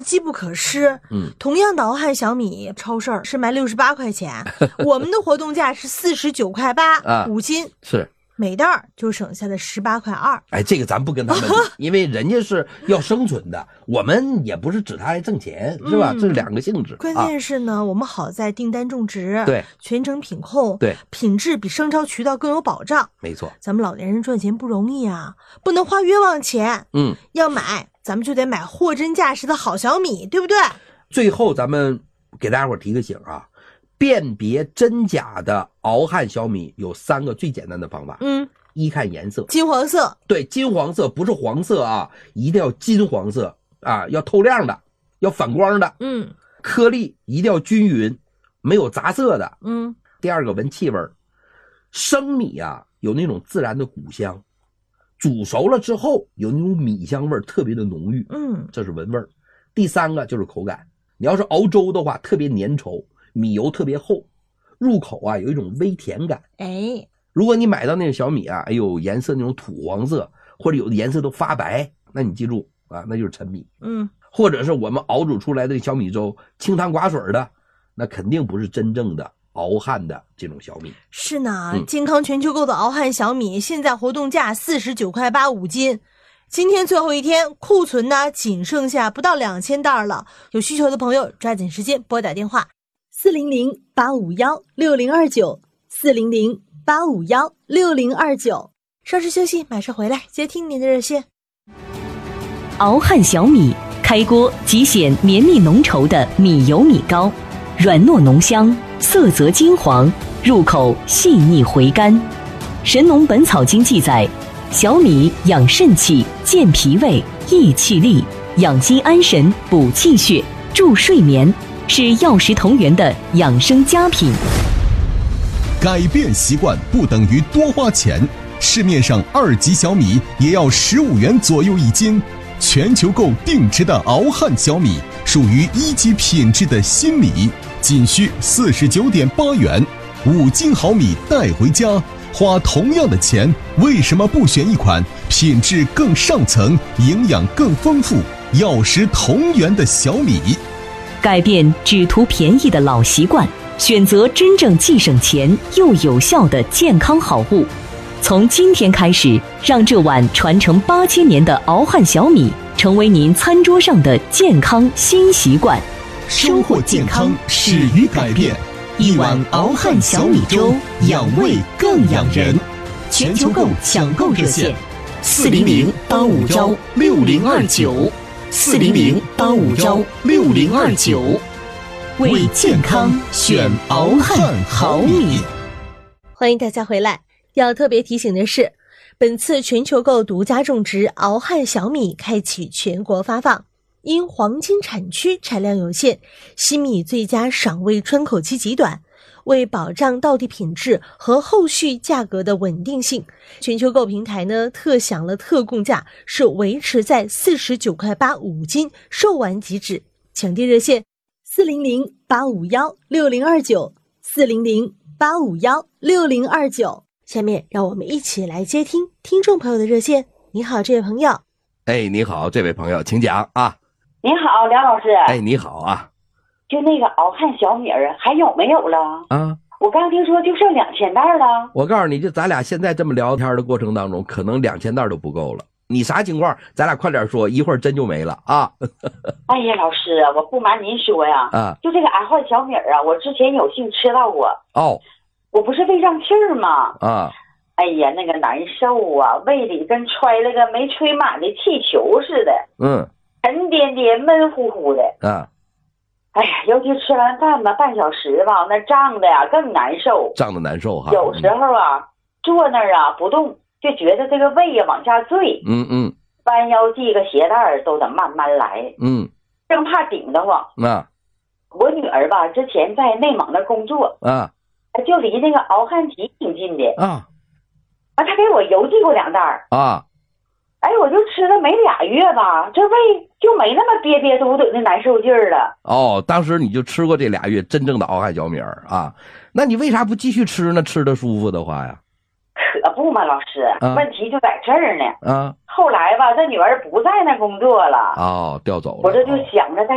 机不可失。同样的熬汉小米，超市是卖68块钱，我们的活动价是49块8 5斤， 是。 每袋就省下的18块2。 哎，这个咱不跟他们比，因为人家是要生存的，我们也不是指他来挣钱，是吧？这是两个性质。 关键是呢，我们好在订单种植， 对， 全程品控， 对， 品质比商超渠道更有保障。 没错， 咱们老年人赚钱不容易啊，不能花冤枉钱。要买咱们就得买货真价实的好小米，对不对？ 最后咱们给大家伙提个醒啊。辨别真假的熬汉小米有3个最简单的方法。一看颜色， 金黄色， 对，金黄色，不是黄色啊，一定要金黄色啊，要透亮的，要反光的。颗粒一定要均匀，没有杂色的。第二个闻气味，生米啊有那种自然的谷香，煮熟了之后有那种米香味特别的浓郁。这是闻味。第3个就是口感，你要是熬粥的话特别粘稠，米油特别厚，入口啊有一种微甜感。如果你买到那个小米啊，哎呦颜色那种土黄色，或者有的颜色都发白，那你记住啊，那就是陈米。或者是我们熬煮出来的小米粥清汤寡水的，那肯定不是真正的熬汉的这种小米。 是呢，健康全球购的熬汉小米现在活动价49块8 5斤。今天最后一天，库存呢仅剩下不到2000袋了。有需求的朋友抓紧时间拨打电话400-851-6029，400-851-6029。稍事休息，马上回来接听您的热线。 熬汉小米，开锅即显绵密浓稠的米油米糕，软糯浓香，色泽金黄，入口细腻回甘。《神农本草经》记载，小米养肾气、健脾胃、益气力，养心安神、补气血、助睡眠，是药食同源的养生佳品。 改变习惯不等于多花钱，市面上2级小米也要15元左右1斤。全球购定制的熬汉小米属于1级品质的新米，仅需49.8元，5斤好米带回家。花同样的钱，为什么不选一款品质更上层、营养更丰富、药食同源的小米？ 改变只图便宜的老习惯，选择真正既省钱又有效的健康好物。从今天开始，让这碗传承8000年的熬汉小米成为您餐桌上的健康新习惯。 收获健康始于改变，一碗熬汉小米粥，养胃更养人。 全球购抢购热线：400-851-6029，400-851-6029，为健康选熬汉好米。 欢迎大家回来。要特别提醒的是，本次全球购独家种植熬汉小米开启全国发放，因黄金产区产量有限，新米最佳赏味窗口期极短，为保障到地品质和后续价格的稳定性，全球购平台呢特享了特供价，是维持在49块8 5斤，售完即止。抢订热线400-851-6029，400-851-6029。下面让我们一起来接听听众朋友的热线。你好，这位朋友。 你好，这位朋友，请讲啊。 你好，梁老师。 你好啊。 就那个熬汉小米还有没有了啊？ 我刚听说就剩2000袋了。 我告诉你，就咱俩现在这么聊天的过程当中，可能2000袋都不够了。你啥情况？咱俩快点说，一会儿真就没了啊。 哎呀，老师，我不瞒您说呀，就这个熬汉小米我之前有幸吃到过。我不是胃胀气儿吗？哎呀，那个难受啊，胃里跟揣了个没吹满的气球似的。沉甸甸闷乎乎的。哎呀，尤其吃完饭吧，半小时吧，那胀的呀更难受。 胀的难受哈。 有时候啊，坐那儿啊不动，就觉得这个胃呀往下坠。弯腰系个鞋带都得慢慢来。生怕顶得慌。我女儿吧，之前在内蒙那工作。就离那个敖汉集挺近的。他给我邮寄过2袋。我就吃了没2月吧，这胃就没那么憋憋嘟嘟的难受劲儿了。 当时你就吃过这2月真正的敖汉小米啊？那你为啥不继续吃呢？吃的舒服的话呀？ 可不嘛，老师，问题就在这儿呢。 啊， 后来吧，这女儿不在那工作了。 调走了。 我这就想着在